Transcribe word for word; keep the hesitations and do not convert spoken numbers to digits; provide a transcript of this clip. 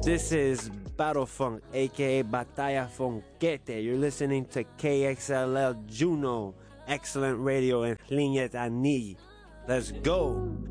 This is Battle Funk, aka Batalla Funkete. You're listening to K X L L Juno, excellent radio, and Linyet Ani. Let's go!